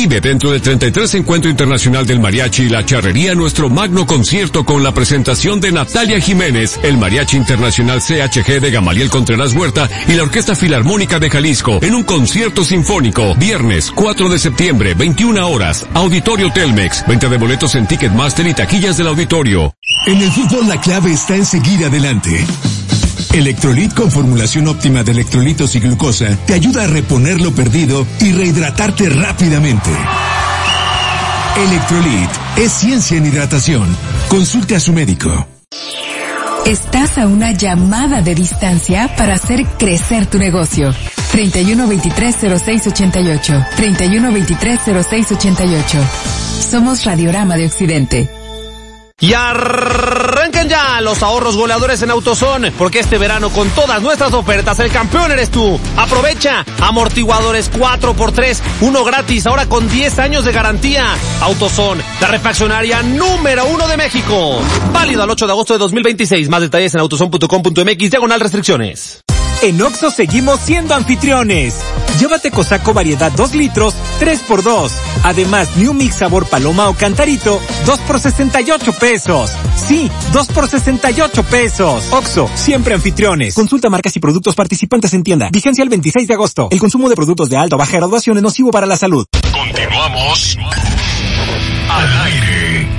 Vive dentro del 33 Encuentro Internacional del Mariachi y la Charrería nuestro magno concierto con la presentación de Natalia Jiménez, el Mariachi Internacional CHG de Gamaliel Contreras Huerta y la Orquesta Filarmónica de Jalisco en un concierto sinfónico. Viernes 4 de septiembre, 21 horas, Auditorio Telmex. Venta de boletos en Ticketmaster y taquillas del auditorio. En el fútbol la clave está en seguir adelante. Electrolit con formulación óptima de electrolitos y glucosa te ayuda a reponer lo perdido y rehidratarte rápidamente. Electrolit es ciencia en hidratación. Consulte a su médico. Estás a una llamada de distancia para hacer crecer tu negocio. 3123-0688. 3123-0688. Somos Radiorama de Occidente. Y arrancan ya los ahorros goleadores en AutoZone, porque este verano con todas nuestras ofertas el campeón eres tú. Aprovecha amortiguadores 4x3, uno gratis, ahora con 10 años de garantía. AutoZone, la refaccionaria número 1 de México. Válido al 8 de agosto de 2026. Más detalles en autozone.com.mx/restricciones. En Oxxo seguimos siendo anfitriones. Llévate Cosaco variedad 2 litros, 3x2. Además, New Mix sabor paloma o cantarito, 2 por 68 pesos. Sí, 2 por 68 pesos. Oxxo, siempre anfitriones. Consulta marcas y productos participantes en tienda. Vigencia el 26 de agosto. El consumo de productos de alta o baja graduación es nocivo para la salud. Continuamos al aire.